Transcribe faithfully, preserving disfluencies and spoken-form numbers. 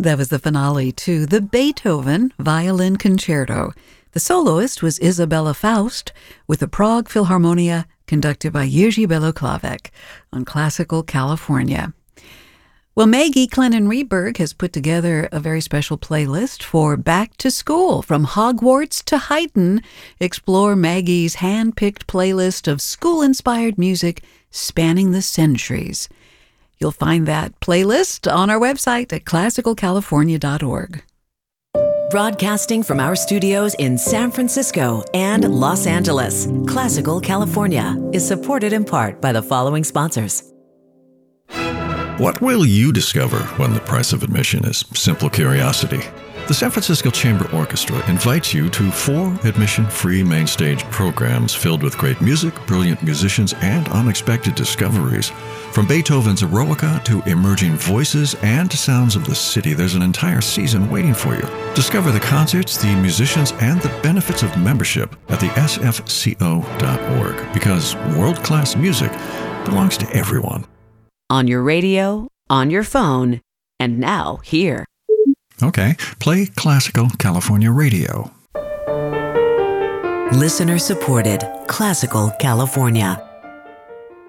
That was the finale to the Beethoven Violin Concerto. The soloist was Isabella Faust with the Prague Philharmonia conducted by Jiří Beloklavek on Classical California. Well, Maggie Clennon-Reberg has put together a very special playlist for Back to School. From Hogwarts to Haydn, explore Maggie's hand-picked playlist of school-inspired music spanning the centuries. You'll find that playlist on our website at classical california dot org. Broadcasting from our studios in San Francisco and Los Angeles, Classical California is supported in part by the following sponsors. What will you discover when the price of admission is simple curiosity? The San Francisco Chamber Orchestra invites you to four admission-free main stage programs filled with great music, brilliant musicians, and unexpected discoveries. From Beethoven's Eroica to emerging voices and sounds of the city, there's an entire season waiting for you. Discover the concerts, the musicians, and the benefits of membership at the S F C O dot org, because world-class music belongs to everyone. On your radio, on your phone, and now here. Okay, play Classical California Radio. Listener supported Classical California.